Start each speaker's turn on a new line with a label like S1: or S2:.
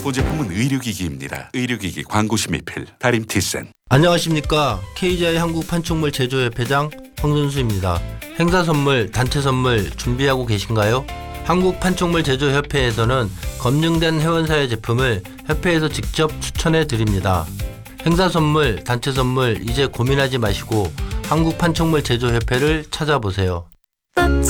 S1: 본 제품은 의료기기입니다. 의료기기 광고 심의필 다림티센.
S2: 안녕하십니까. KGI 한국판촉물 제조협회장 황선수입니다. 행사 선물, 단체 선물 준비하고 계신가요? 한국판촉물 제조협회에서는 검증된 회원사의 제품을 협회에서 직접 추천해 드립니다. 행사 선물, 단체 선물 이제 고민하지 마시고 한국판촉물 제조협회를 찾아보세요.